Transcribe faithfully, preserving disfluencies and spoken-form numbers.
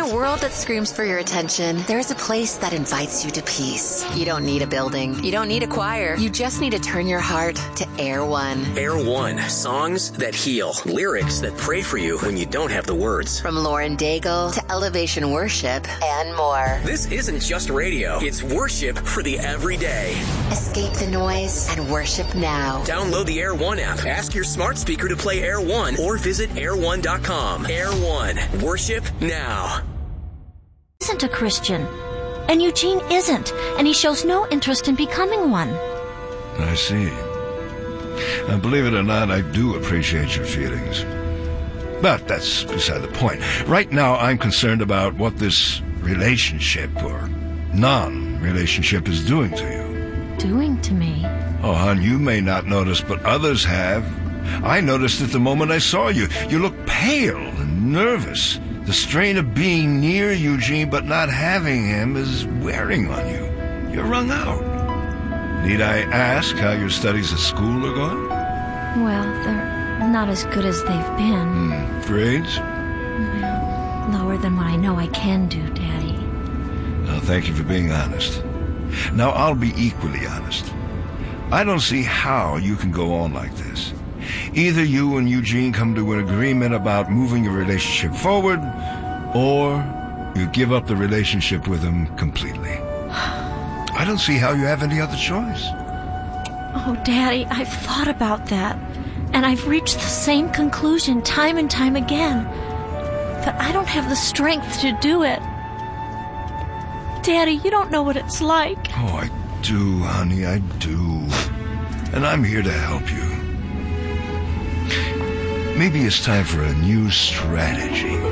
a world that screams for your attention, there's a place that invites you to peace. You don't need a building. You don't need a choir. You just need to turn your heart to Air One. Air One. Songs that heal. Lyrics that pray for you when you don't have the words. From Lauren Daigle to Elevation Worship and more. This isn't just radio. It's worship for the everyday. Escape the noise and worship now. Download the Air One app. Ask your smart speaker to play Air One or visit air one dot com. Air One. Worship now. Isn't a Christian, and Eugene isn't, and he shows no interest in becoming one. I see. Now, believe it or not, I do appreciate your feelings. But that's beside the point. Right now, I'm concerned about what this relationship or non-relationship is doing to you. Doing to me? Oh, hon, you may not notice, but others have. I noticed it the moment I saw you. You look pale and nervous. The strain of being near Eugene but not having him is wearing on you. You're wrung out. Need I ask how your studies at school are going? Well, they're not as good as they've been. Hmm. Grades? Well, lower than what I know I can do, Daddy. Well, thank you for being honest. Now, I'll be equally honest. I don't see how you can go on like this. Either you and Eugene come to an agreement about moving your relationship forward, or you give up the relationship with him completely. I don't see how you have any other choice. Oh, Daddy, I've thought about that, and I've reached the same conclusion time and time again. But I don't have the strength to do it. Daddy, you don't know what it's like. Oh, I do, honey, I do. And I'm here to help you. Maybe it's time for a new strategy.